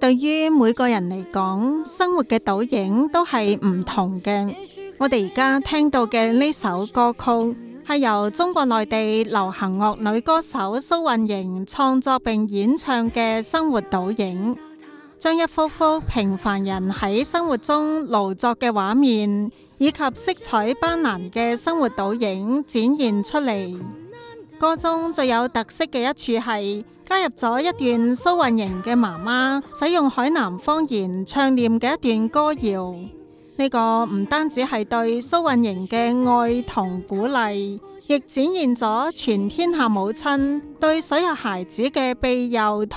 對於每個人嚟講，生活嘅倒影都係唔同嘅。我哋而家聽到嘅呢首歌曲係由中國內地流行樂女歌手蘇運瑩創作並演唱嘅生活倒影，將一幅幅平凡人喺生活中勞作嘅畫面，以及色彩斑斕嘅生活倒影展現出嚟。歌中最有特色嘅一處係加入咗一段蘇運瑩嘅媽媽使用海南方言唱念嘅一段歌謠。呢個唔單止係對蘇運瑩嘅愛同鼓勵，亦展現咗全天下母親對所有孩子嘅庇佑